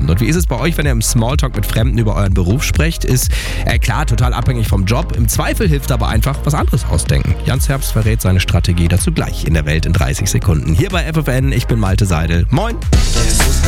Feierabend. Und wie ist es bei euch, wenn ihr im Smalltalk mit Fremden über euren Beruf sprecht? Ist klar, total abhängig vom Job. Im Zweifel hilft aber einfach was anderes ausdenken. Jans Herbst verrät seine Strategie dazu gleich in der Welt in 30 Sekunden. Hier bei FFN, ich bin Malte Seidel. Moin!